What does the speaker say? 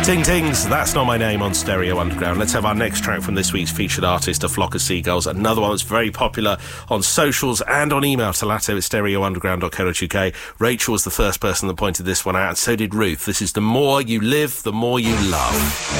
Ting Tings, That's Not My Name on Stereo Underground. Let's have our next track from this week's featured artist, A Flock of Seagulls. Another one that's very popular on socials and on email to latte@stereounderground.co.uk. Rachel was the first person that pointed this one out, and so did Ruth. This is The More You Live, The More You Love.